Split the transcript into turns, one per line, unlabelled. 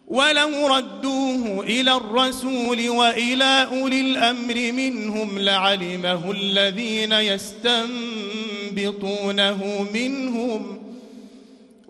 ولو ردوه إلى الرسول وإلى أولي الأمر منهم لعلمه الذين يستنبطونه منهم